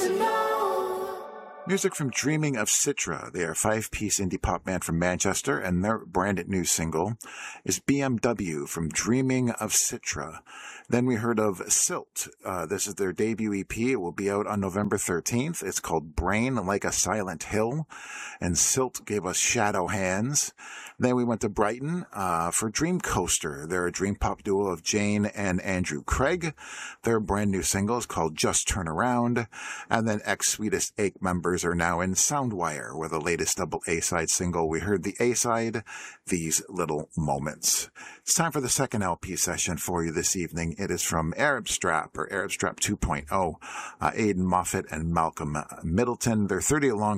Music from Dreaming of Citra. They are a 5-piece indie pop band from Manchester, and their brand new single is BMW from Dreaming of Citra. Then we heard of Silt. This is their debut EP. It will be out on November 13th. It's called Brain Like a Silent Hill, and Silt gave us Shadow Hands. Then we went to Brighton for Dream Coaster. They're a dream pop duo of Jane and Andrew Craig. Their brand new single is called Just Turn Around. And then ex-Sweetest Ache members are now in Soundwire with the latest double A-side single. We heard the A-side, These Little Moments. It's time for the second LP session for you this evening. It is from Arab Strap, or Arab Strap 2.0, Aidan Moffat and Malcolm Middleton. Their 30-year-long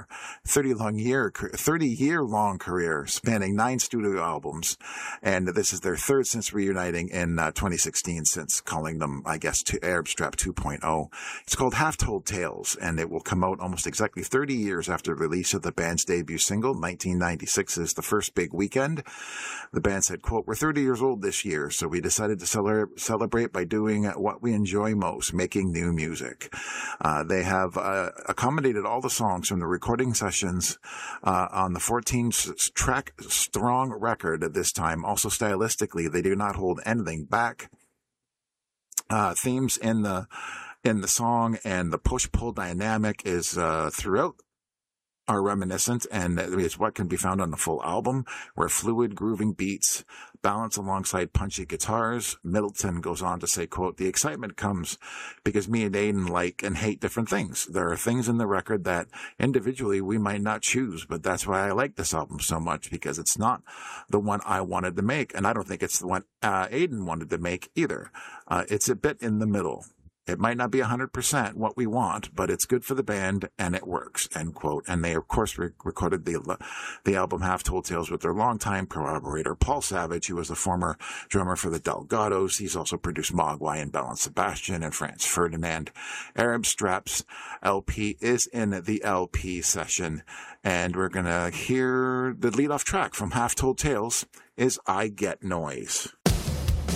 career spanning 9 studio albums, and this is their third since reuniting in 2016, since calling them, I guess, to Arab Strap 2.0. It's called Half Told Tales, and it will come out almost exactly 30 years after the release of the band's debut single. 1996 is the first big weekend. The band said, quote, "We're 30 years old this year, so we decided to celebrate by doing what we enjoy most, making new music." They have accommodated all the songs from the recording sessions on the 14-track strong record at this time. Also, stylistically, they do not hold anything back. Themes in the song and the push-pull dynamic is throughout are reminiscent, and it's what can be found on the full album, where fluid, grooving beats balance alongside punchy guitars. Middleton goes on to say, quote, "The excitement comes because me and Aidan like and hate different things. There are things in the record that individually we might not choose, but that's why I like this album so much, because it's not the one I wanted to make, and I don't think it's the one Aidan wanted to make either. It's a bit in the middle. It might not be 100% what we want, but it's good for the band and it works," end quote. And they, of course, recorded the album Half Told Tales with their longtime collaborator, Paul Savage, who was the former drummer for the Delgados. He's also produced Mogwai and Belle and Sebastian and Franz Ferdinand. Arab Strap's LP is in the LP session, and we're going to hear the lead-off track from Half Told Tales is I Get Noise.